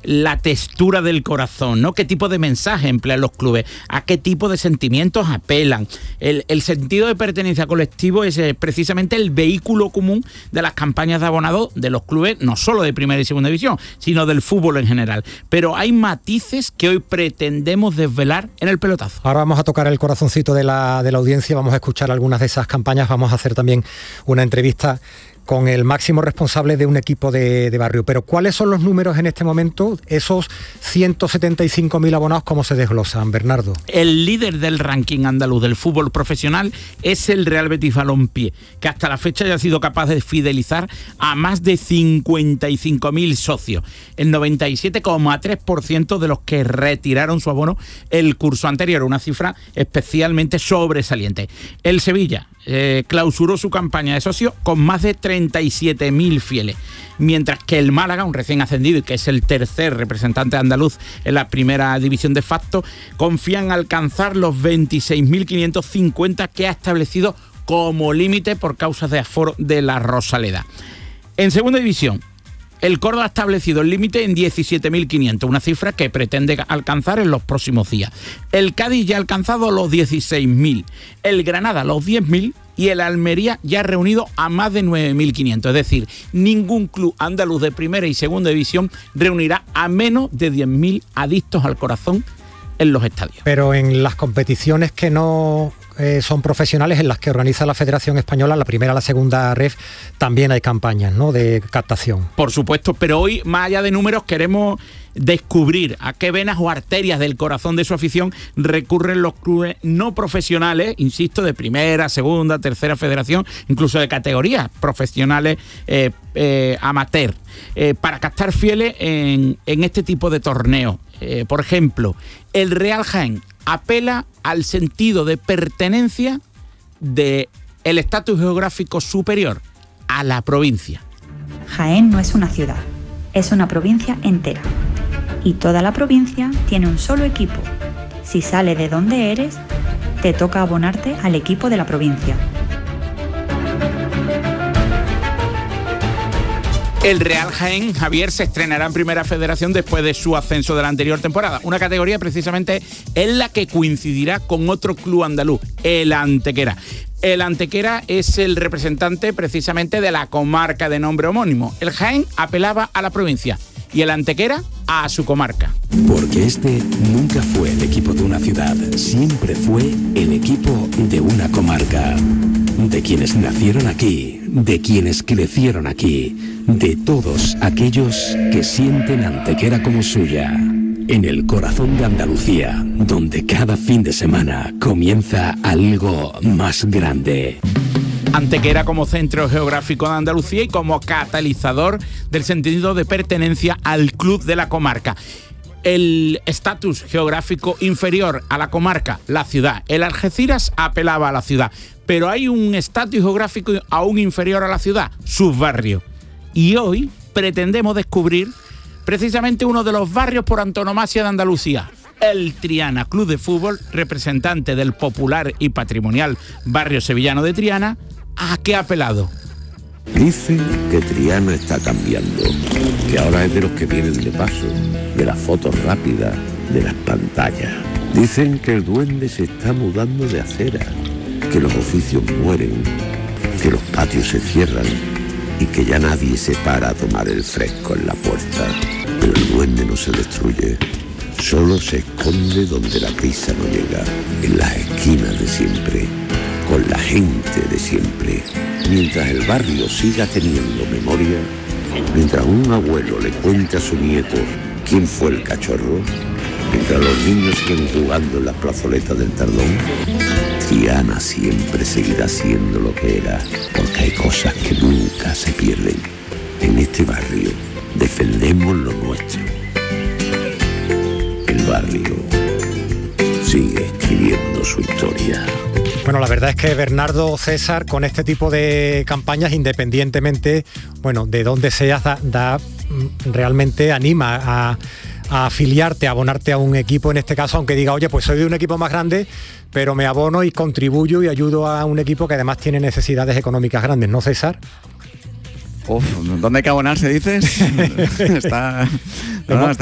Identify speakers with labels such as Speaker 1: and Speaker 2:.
Speaker 1: la textura del corazón, ¿no? ¿Qué tipo de mensaje emplean los clubes? ¿A qué tipo de sentimientos apelan? El sentido de pertenencia colectivo es precisamente el vehículo común de las campañas de abonado de los clubes, no solo de primera y segunda división, sino del fútbol en general. Pero hay matices que hoy pretendemos desvelar en el pelotazo.
Speaker 2: Ahora vamos a tocar el corazoncito de la audiencia, vamos a escuchar algunas de esas campañas, vamos a hacer también una entrevista con el máximo responsable de un equipo de barrio. Pero ¿cuáles son los números en este momento? Esos 175.000 abonados, ¿cómo se desglosan, Bernardo?
Speaker 1: El líder del ranking andaluz del fútbol profesional es el Real Betis Balompié, que hasta la fecha ya ha sido capaz de fidelizar a más de 55.000 socios, el 97,3% de los que retiraron su abono el curso anterior, una cifra especialmente sobresaliente. El Sevilla clausuró su campaña de socio con más de 37.000 fieles, mientras que el Málaga, un recién ascendido y que es el tercer representante andaluz en la primera división de facto, confía en alcanzar los 26.550 que ha establecido como límite por causas de aforo de la Rosaleda. En segunda división, el Córdoba ha establecido el límite en 17.500, una cifra que pretende alcanzar en los próximos días. El Cádiz ya ha alcanzado los 16.000, el Granada los 10.000 y el Almería ya ha reunido a más de 9.500. Es decir, ningún club andaluz de primera y segunda división reunirá a menos de 10.000 adictos al corazón en los estadios.
Speaker 2: Pero en las competiciones que no son profesionales, en las que organiza la Federación Española, la primera, la segunda ref, también hay campañas, ¿no?, de captación.
Speaker 1: Por supuesto, pero hoy, más allá de números, queremos descubrir a qué venas o arterias del corazón de su afición recurren los clubes no profesionales, insisto, de primera, segunda, tercera federación, incluso de categorías profesionales amateur, para captar fieles en este tipo de torneos. Por ejemplo, el Real Jaén apela al sentido de pertenencia del estatus geográfico superior a la provincia.
Speaker 3: Jaén no es una ciudad, es una provincia entera. Y toda la provincia tiene un solo equipo. Si sale de donde eres, te toca abonarte al equipo de la provincia.
Speaker 1: El Real Jaén, Javier, se estrenará en Primera Federación después de su ascenso de la anterior temporada. Una categoría precisamente en la que coincidirá con otro club andaluz, el Antequera. El Antequera es el representante precisamente de la comarca de nombre homónimo. El Jaén apelaba a la provincia y el Antequera a su comarca.
Speaker 4: Porque este nunca fue el equipo de una ciudad, siempre fue el equipo de una comarca. De quienes nacieron aquí, de quienes crecieron aquí, de todos aquellos que sienten Antequera como suya. En el corazón de Andalucía, donde cada fin de semana comienza algo más grande.
Speaker 1: Antequera como centro geográfico de Andalucía y como catalizador del sentido de pertenencia al club de la comarca. El estatus geográfico inferior a la comarca, la ciudad. El Algeciras apelaba a la ciudad, pero hay un estatus geográfico aún inferior a la ciudad, sus barrios. Y hoy pretendemos descubrir precisamente uno de los barrios por antonomasia de Andalucía, el Triana, club de fútbol, representante del popular y patrimonial barrio sevillano de Triana. ¿A qué ha apelado?
Speaker 5: Dicen que Triana está cambiando, que ahora es de los que vienen de paso, de las fotos rápidas, de las pantallas. Dicen que el duende se está mudando de acera, que los oficios mueren, que los patios se cierran y que ya nadie se para a tomar el fresco en la puerta. Pero el duende no se destruye, solo se esconde donde la prisa no llega, en las esquinas de siempre, con la gente de siempre. Mientras el barrio siga teniendo memoria, mientras un abuelo le cuenta a su nieto quién fue el cachorro, mientras los niños siguen jugando en las plazoletas del Tardón, Triana siempre seguirá siendo lo que era, porque hay cosas que nunca se pierden. En este barrio defendemos lo nuestro. El barrio sigue escribiendo su historia.
Speaker 2: Bueno, la verdad es que Bernardo, César, con este tipo de campañas, independientemente, bueno, de dónde seas, realmente anima a afiliarte, a abonarte a un equipo, en este caso, aunque diga, oye, pues soy de un equipo más grande, pero me abono y contribuyo y ayudo a un equipo que además tiene necesidades económicas grandes, ¿no, César?
Speaker 6: ¿Dónde hay que abonarse, dices? está